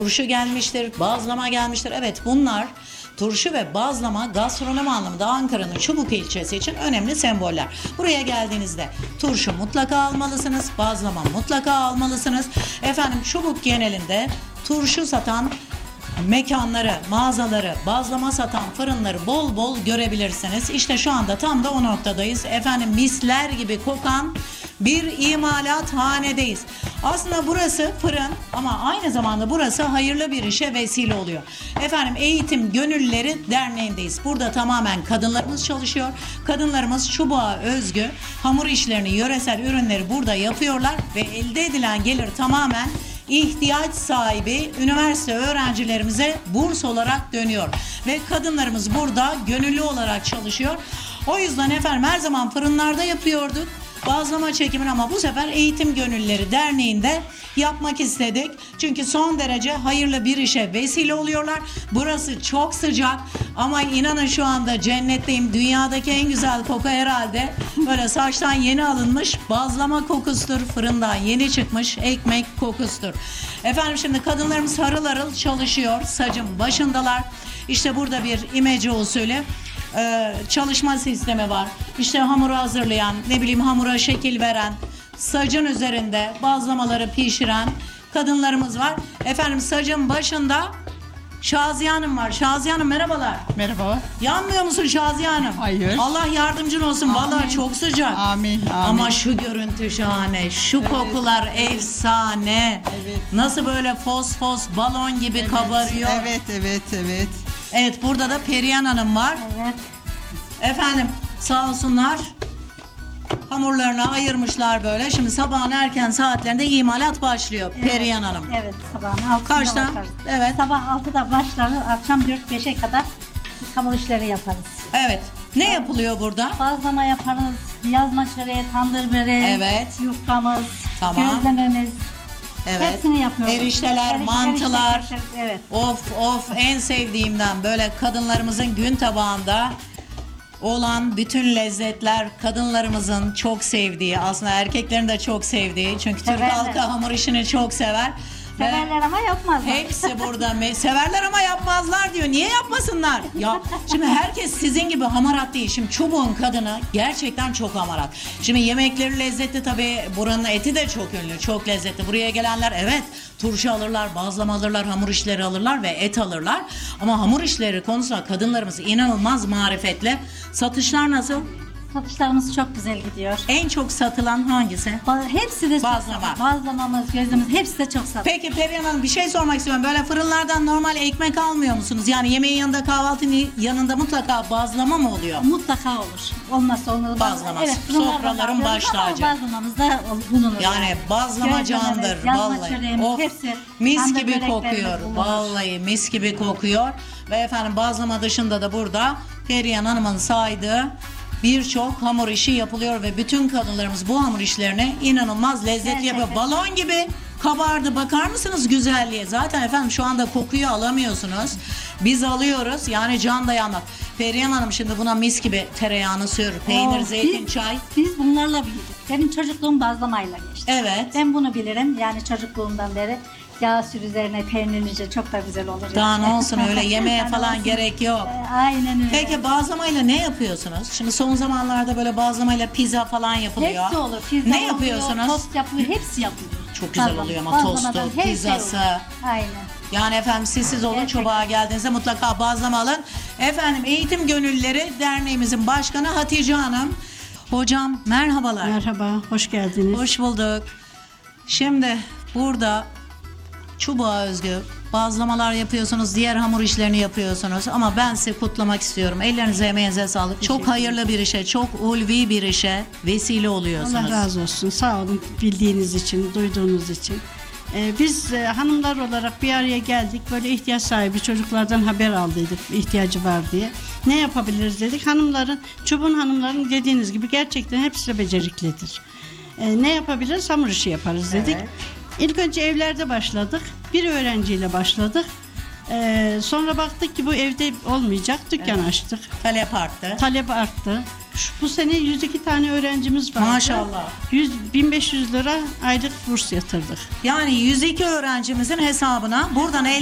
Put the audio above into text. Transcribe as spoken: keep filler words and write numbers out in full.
Turşu gelmiştir, bazlama gelmiştir. Evet, bunlar turşu ve bazlama gastronomi anlamında Ankara'nın Çubuk ilçesi için önemli semboller. Buraya geldiğinizde turşu mutlaka almalısınız, bazlama mutlaka almalısınız. Efendim Çubuk genelinde turşu satan mekanları, mağazaları, bazlama satan fırınları bol bol görebilirsiniz. İşte şu anda tam da o noktadayız. Efendim misler gibi kokan bir imalathanedeyiz. Aslında burası fırın ama aynı zamanda burası hayırlı bir işe vesile oluyor. Efendim Eğitim Gönüllüleri Derneği'ndeyiz. Burada tamamen kadınlarımız çalışıyor. Kadınlarımız çubuğa özgü hamur işlerini, yöresel ürünleri burada yapıyorlar ve elde edilen gelir tamamen ihtiyaç sahibi üniversite öğrencilerimize burs olarak dönüyor. Ve kadınlarımız burada gönüllü olarak çalışıyor. O yüzden efendim her zaman fırınlarda yapıyorduk bazlama çekimini ama bu sefer Eğitim Gönüllüleri Derneği'nde yapmak istedik. Çünkü son derece hayırlı bir işe vesile oluyorlar. Burası çok sıcak ama inanın şu anda cennetteyim. Dünyadaki en güzel koku herhalde böyle saçtan yeni alınmış bazlama kokusudur. Fırından yeni çıkmış ekmek kokusudur. Efendim şimdi kadınlarımız harıl harıl çalışıyor. Sacın başındalar. İşte burada bir imece usulü Ee, çalışma sistemi var. İşte hamuru hazırlayan, ne bileyim hamura şekil veren, sacın üzerinde bazlamaları pişiren kadınlarımız var. Efendim sacın başında Şaziye Hanım var. Şaziye Hanım merhabalar. Merhaba. Yanmıyor musun Şaziye Hanım? Hayır. Allah yardımcın olsun. Amin. Vallahi çok sıcak. Amin, amin. Ama şu görüntü şahane. Şu Evet. kokular efsane. Evet. Nasıl böyle fos fos balon gibi Evet, kabarıyor. Evet, evet, evet. Evet, burada da Perihan Hanım var. Evet. Efendim sağ olsunlar hamurlarını ayırmışlar böyle. Şimdi sabahın erken saatlerinde imalat başlıyor. Evet. Perihan Hanım. Evet, sabahın altısında Kaçta? başlarız. Evet. Sabah altıda başlarız, akşam dört beşe kadar hamur işleri yaparız. Evet. Ne yapılıyor burada? Bazlama yaparız, yazma çöreği, tandır böreği, Evet. yufkamız, Tamam. gözlememiz. Evet. Hepsini yapıyoruz. Erişteler, Eriş- mantılar. erişte, evet. Of of en sevdiğimden böyle kadınlarımızın gün tabağında olan bütün lezzetler kadınlarımızın çok sevdiği, aslında erkeklerin de çok sevdiği. Çünkü Türk Severler. halkı hamur işini çok sever. Ve Severler ama yapmazlar. hepsi burada. Me- Severler ama yapmazlar diyor. Niye yapmasınlar? Ya şimdi herkes sizin gibi hamarat değil. Şimdi çubuğun kadını gerçekten çok hamarat. Şimdi yemekleri lezzetli tabii. Buranın eti de çok ünlü. Çok lezzetli. Buraya gelenler evet turşu alırlar, bazlama alırlar, hamur işleri alırlar ve et alırlar. Ama hamur işleri konusunda kadınlarımız inanılmaz marifetli. Satışlar nasıl? Satışlarımız çok güzel gidiyor. En çok satılan hangisi? Ba- Hepsi de çok Bazlama. satıyor. Bazlamamız, gözlemimiz hepsi de çok satıyor. Peki Perihan Hanım bir şey sormak istiyorum. Böyle fırınlardan normal ekmek almıyor musunuz? Yani yemeğin yanında kahvaltının yanında mutlaka bazlama mı oluyor? Mutlaka olur. Olmazsa olmaz. Bazlaması. Evet, fırınlardan Sofraların alıyoruz baş ama tacı. Bazlamamız da bulunur. Yani bazlama Gözlememiz, candır yazma vallahi. çöreğimiz, Of, hepsi. mis Tandır gibi böreklerimiz kokuyor. bulunur. Vallahi mis gibi kokuyor. Ve efendim bazlama dışında da burada Perihan Hanım'ın saydığı birçok hamur işi yapılıyor ve bütün kadınlarımız bu hamur işlerini inanılmaz lezzetli Gerçekten. yapıyor. Balon gibi kabardı. Bakar mısınız güzelliğe? Zaten efendim şu anda kokuyu alamıyorsunuz. Biz alıyoruz. Yani can dayanmaz. Perihan Hanım şimdi buna mis gibi tereyağını sür, peynir, Oo, zeytin, biz- çay. Biz bunlarla büyüdük. Benim çocukluğum bazlamayla geçti. Evet. Ben bunu bilirim. Yani çocukluğumdan beri yağ sür üzerine peynirince çok da güzel olur. Daha yani. ne olsun öyle yemeğe Daha falan olsun. gerek yok. Ee, Aynen öyle. Peki bazlamayla ne yapıyorsunuz? Şimdi son zamanlarda böyle bazlamayla pizza falan yapılıyor. Hepsi olur. Pizza ne oluyor, yapıyorsunuz? tost yapılıyor. Hepsi yapılıyor. Çok güzel Bazlama- oluyor ama bazlamadan tostu, her şey pizzası. oluyor. Aynen. Yani efendim siz siz olun Gerçekten. çobağa geldiğinizde mutlaka bazlama alın. Efendim Eğitim Gönüllüleri Derneğimizin başkanı Hatice Hanım. Hocam merhabalar. Merhaba, hoş geldiniz. Hoş bulduk. Şimdi burada çubuğa özgü bazlamalar yapıyorsunuz, diğer hamur işlerini yapıyorsunuz ama ben sizi kutlamak istiyorum. Ellerinize emeğinize sağlık. Çok hayırlı bir işe, çok ulvi bir işe vesile oluyorsunuz. Allah razı olsun. Sağ olun bildiğiniz için, duyduğunuz için. Ee, biz e, hanımlar olarak bir araya geldik. Böyle ihtiyaç sahibi çocuklardan haber aldıydık ihtiyacı var diye. Ne yapabiliriz dedik. Hanımların, çubuğun hanımların dediğiniz gibi gerçekten hepsi de beceriklidir. Ee, ne yapabiliriz? Hamur işi yaparız dedik. Evet. İlk önce evlerde başladık. Bir öğrenciyle başladık. Ee, sonra baktık ki bu evde olmayacak. Dükkan açtık. Talep arttı. Talep arttı. Şu- Bu sene yüz iki tane öğrencimiz var. Maşallah. yüz bin beş yüz lira aylık burs yatırdık. Yani yüz iki öğrencimizin hesabına buradan